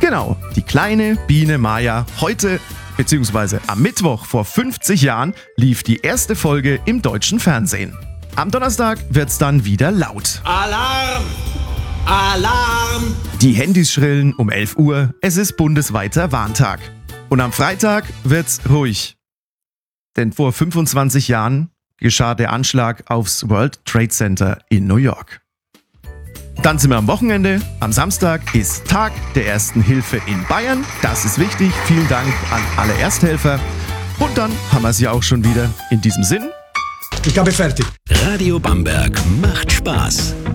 Genau, die kleine Biene Maya. Heute, beziehungsweise am Mittwoch vor 50 Jahren, lief die erste Folge im deutschen Fernsehen. Am Donnerstag wird's dann wieder laut. Alarm! Alarm! Die Handys schrillen um 11 Uhr, es ist bundesweiter Warntag. Und am Freitag wird's ruhig. Denn vor 25 Jahren geschah der Anschlag aufs World Trade Center in New York. Dann sind wir am Wochenende. Am Samstag ist Tag der Ersten Hilfe in Bayern. Das ist wichtig. Vielen Dank an alle Ersthelfer. Und dann haben wir es ja auch schon wieder. In diesem Sinn. Ich habe fertig. Radio Bamberg macht Spaß.